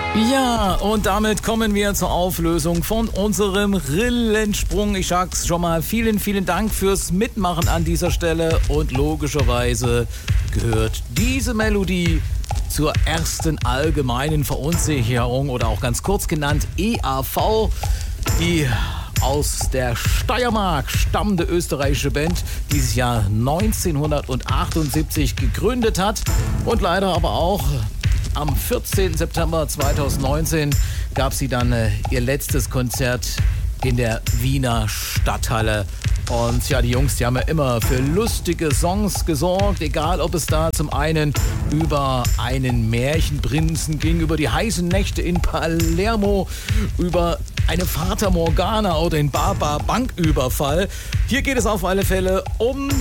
Ja, und damit kommen wir zur Auflösung von unserem Rillensprung. Ich sag's schon mal, vielen, vielen Dank fürs Mitmachen an dieser Stelle. Und logischerweise gehört diese Melodie zur ersten allgemeinen Verunsicherung oder auch ganz kurz genannt EAV, die aus der Steiermark stammende österreichische Band, die sich ja 1978 gegründet hat und leider aber auch am 14. September 2019 gab sie dann ihr letztes Konzert in der Wiener Stadthalle. Und ja, die Jungs, die haben ja immer für lustige Songs gesorgt, egal ob es da zum einen über einen Märchenprinzen ging, über die heißen Nächte in Palermo, über eine Fata Morgana oder den Banküberfall. Hier geht es auf alle Fälle um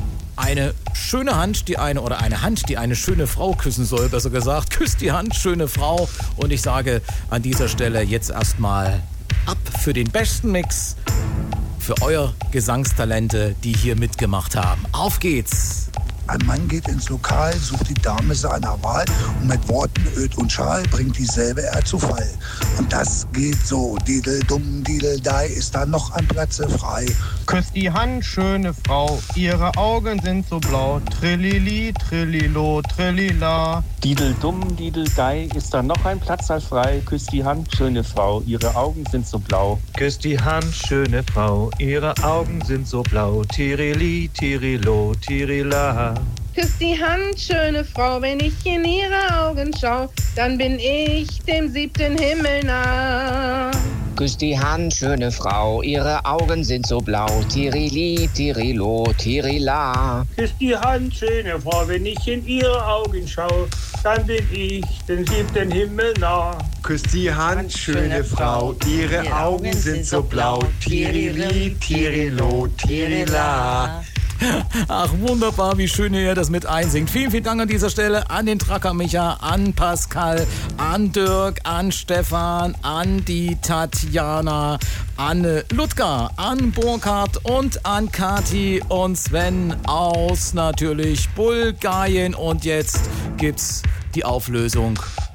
eine schöne Hand, die eine schöne Frau küssen soll, besser gesagt. Küsst die Hand, schöne Frau. Und ich sage an dieser Stelle jetzt erstmal ab für den besten Mix, für euer Gesangstalente, die hier mitgemacht haben. Auf geht's! Ein Mann geht ins Lokal, sucht die Dame seiner Wahl und mit Worten Öd und Schal bringt dieselbe er zu Fall. Und das geht so, Didel-Dumm, Didel-Dei, ist da noch ein Platze frei. Küsst die Hand, schöne Frau, ihre Augen sind so blau, Trillili, Trillilo, Trillila. Didel-Dumm, Didel-Dei, ist da noch ein Platz frei. Küsst die Hand, schöne Frau, ihre Augen sind so blau. Küsst die Hand, schöne Frau, ihre Augen sind so blau, Tirili, Tirilo, Tirila. Küsst die Hand, schöne Frau, wenn ich in ihre Augen schau, dann bin ich dem 7. Himmel nah. Küsst die Hand, schöne Frau, ihre Augen sind so blau, Tirili, Tirilo, Tirila. Küsst die Hand, schöne Frau, wenn ich in ihre Augen schau, dann bin ich dem 7. Himmel nah. Küsst die Hand, schöne Frau, ihre Augen sind so blau, Tirili, Tirilo, Tirila. Ach, wunderbar, wie schön ihr das mit einsingt. Vielen, vielen Dank an dieser Stelle an den Tracker Micha, an Pascal, an Dirk, an Stefan, an die Tatjana, an Ludger, an Burkhard und an Kati und Sven aus natürlich Bulgarien. Und jetzt gibt's die Auflösung